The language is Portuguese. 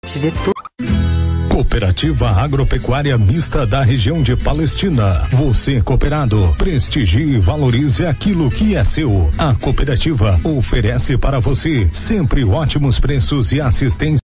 de tudo. Cooperativa Agropecuária Mista da região de Palestina. Você, cooperado, prestigie e valorize aquilo que é seu. A cooperativa oferece para você sempre ótimos preços e assistência.